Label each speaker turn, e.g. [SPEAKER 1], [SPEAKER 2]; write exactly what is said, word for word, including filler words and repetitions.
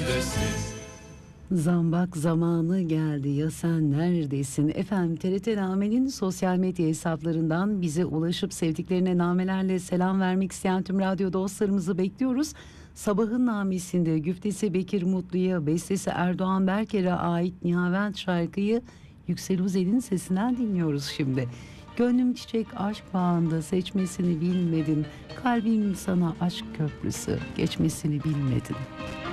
[SPEAKER 1] çaresiz.
[SPEAKER 2] Zambak zamanı geldi ya sen neredesin? Efendim T R T Name'nin sosyal medya hesaplarından bize ulaşıp sevdiklerine namelerle selam vermek isteyen tüm radyo dostlarımızı bekliyoruz. Sabahın namesinde güftesi Bekir Mutlu'ya, bestesi Erdoğan Berker'e ait Nihavent şarkıyı Yüksel Uzel'in sesinden dinliyoruz şimdi. Gönlüm çiçek aşk bağında, seçmesini bilmedin. Kalbim sana aşk köprüsü, geçmesini bilmedin.